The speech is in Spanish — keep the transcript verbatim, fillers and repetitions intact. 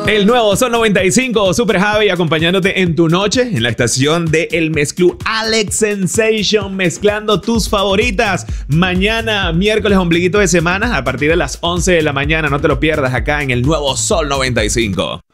El nuevo Sol noventa y cinco, Super Javi, acompañándote en tu noche en la estación de El Mezclú Alex Sensation, mezclando tus favoritas. Mañana, miércoles, ombliguito de semana, a partir de las once de la mañana. No te lo pierdas acá en el nuevo Sol noventa y cinco.